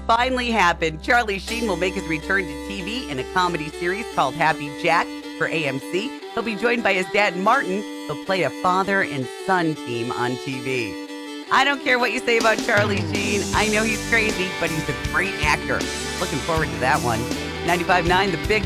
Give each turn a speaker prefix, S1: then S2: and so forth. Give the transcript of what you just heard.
S1: finally happened. Charlie Sheen will make his return to TV in a comedy series called Happy Jack for AMC. He'll be joined by his dad, Martin. He'll play a father and son team on TV. I don't care what you say about Charlie Sheen. I know he's crazy, but he's a great actor. Looking forward to that one. 95.9 The Big